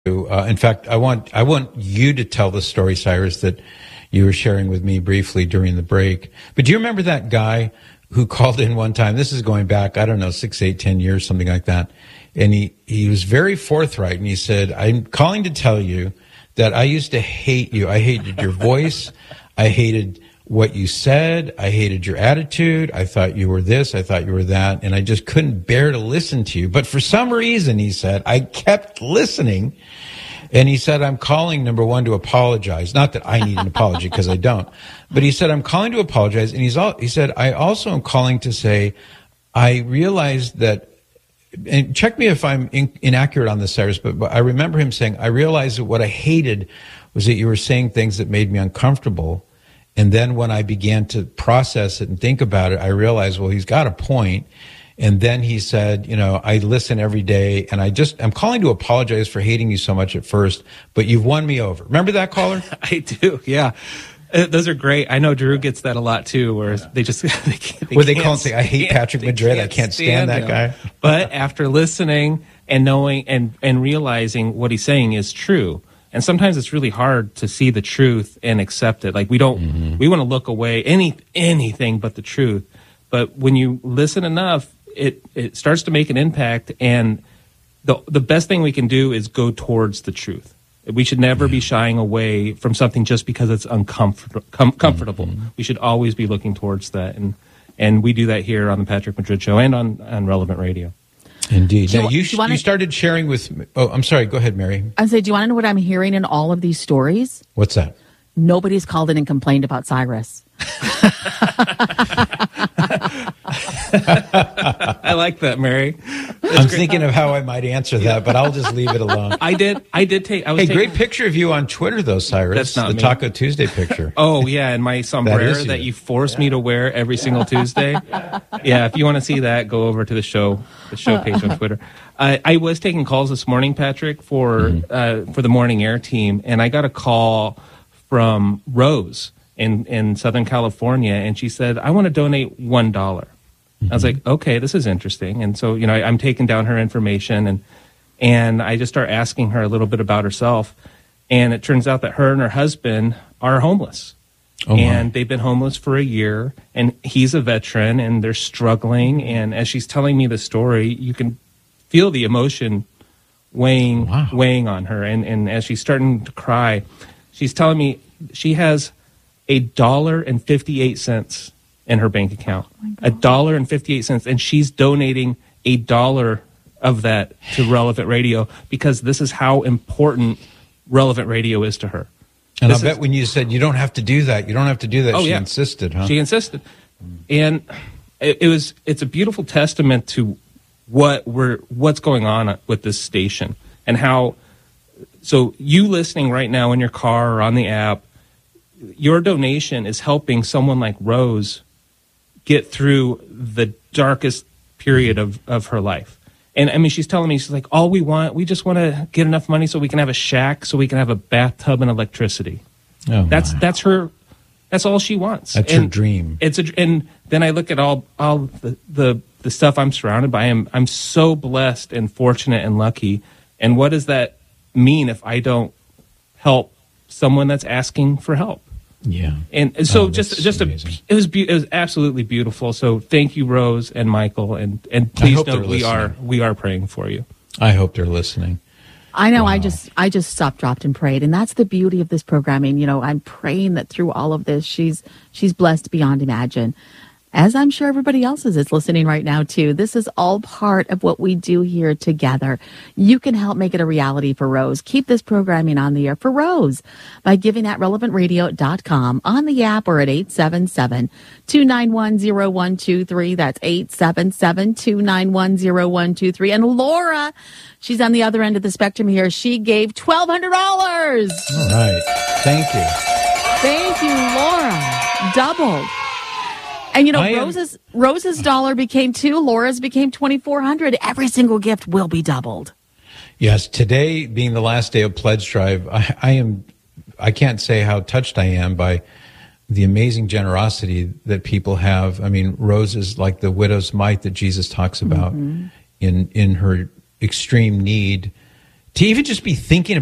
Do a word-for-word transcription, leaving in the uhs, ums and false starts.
Uh, in fact, I want I want you to tell the story, Cyrus, that you were sharing with me briefly during the break. But do you remember that guy who called in one time? This is going back, I don't know, six, eight, ten years, something like that. And he, he was very forthright, and he said, I'm calling to tell you that I used to hate you. I hated your voice. I hated what you said. I hated your attitude. I thought you were this. I thought you were that. And I just couldn't bear to listen to you. But for some reason, he said, I kept listening. And he said, I'm calling, number one, to apologize. Not that I need an apology, because I don't. But he said, I'm calling to apologize. And he's all, he said, I also am calling to say, I realized that, and check me if I'm in, inaccurate on this, Cyrus, but, but I remember him saying, I realized that what I hated was that you were saying things that made me uncomfortable. And then when I began to process it and think about it, I realized, well, he's got a point. And then he said, you know, I listen every day, and I just, I'm calling to apologize for hating you so much at first, but you've won me over. Remember that caller? I do, yeah. Uh, those are great. I know Drew gets that a lot too, where yeah. they just, they, they Well, they call and say, I hate Patrick Madrid. Can't I can't stand, stand that him. guy. But after listening and knowing and, and realizing what he's saying is true, and sometimes it's really hard to see the truth and accept it. Like we don't, mm-hmm. we want to look away any anything but the truth. But when you listen enough, it it starts to make an impact. And the the best thing we can do is go towards the truth. We should never yeah. be shying away from something just because it's uncomfortable. Com- comfortable. Mm-hmm. We should always be looking towards that, and and we do that here on the Patrick Madrid Show and on, on Relevant Radio. Indeed. Now, you, you, you, wanna, you started sharing with, oh, I'm sorry, go ahead, Mary. I say, do you want to know what I'm hearing in all of these stories? What's that? Nobody's called in and complained about Cyrus. I like that, Mary. That's I'm great. thinking of how I might answer that, but I'll just leave it alone. I did. I did take. I was hey, taking, great picture of you on Twitter, though, Cyrus. That's not the me. Taco Tuesday picture. Oh yeah, and my sombrero that, that you force yeah. me to wear every single Tuesday. Yeah, if you want to see that, go over to the show, the show page on Twitter. I, I was taking calls this morning, Patrick, for mm-hmm. uh, for the morning air team, and I got a call from Rose in in Southern California, and she said, I want to donate one dollar. Mm-hmm. I was like, okay, this is interesting. And so, you know, I, I'm taking down her information, and and I just start asking her a little bit about herself. And it turns out that her and her husband are homeless. Oh, and my. They've been homeless for a year, and he's a veteran, and they're struggling. And as she's telling me the story, you can feel the emotion weighing wow. weighing on her. And, and as she's starting to cry, she's telling me she has a dollar and fifty-eight cents in her bank account. Oh a dollar and fifty-eight cents, and she's donating a dollar of that to Relevant Radio because this is how important Relevant Radio is to her. And this I bet is, when you said you don't have to do that, you don't have to do that, oh, she yeah. insisted, huh? She insisted, and it, it was it's a beautiful testament to what we're what's going on with this station and how. So you listening right now in your car or on the app, your donation is helping someone like Rose get through the darkest period of, of her life. And I mean, she's telling me, she's like, all we want, we just want to get enough money so we can have a shack, so we can have a bathtub and electricity. Oh, that's my. that's her. That's all she wants. That's and her dream. It's a, and then I look at all all the, the the stuff I'm surrounded by. I'm I'm so blessed and fortunate and lucky. And what does that mean if I don't help someone that's asking for help? Yeah. And so oh, just just amazing. a it was be, it was absolutely beautiful. So thank you, Rose and Michael, and and please know we are we are praying for you. I hope they're listening. I know. Wow. I just I just stopped, dropped, and prayed, and that's the beauty of this programming. You know, I'm praying that through all of this, she's she's blessed beyond imagine. As I'm sure everybody else is, is listening right now, too. This is all part of what we do here together. You can help make it a reality for Rose. Keep this programming on the air for Rose by giving at relevant radio dot com, on the app, or at eight seven seven, two nine one, zero one two three. That's eight seven seven, two nine one, zero one two three. And Laura, she's on the other end of the spectrum here. She gave twelve hundred dollars. All right. Thank you. Thank you, Laura. Doubled. And, you know, am, Rose's Rose's dollar became two, Laura's became twenty-four hundred. Every single gift will be doubled. Yes, today being the last day of Pledge Drive, I, I am, I can't say how touched I am by the amazing generosity that people have. I mean, Rose is like the widow's mite that Jesus talks about mm-hmm. in, in her extreme need. to even just be thinking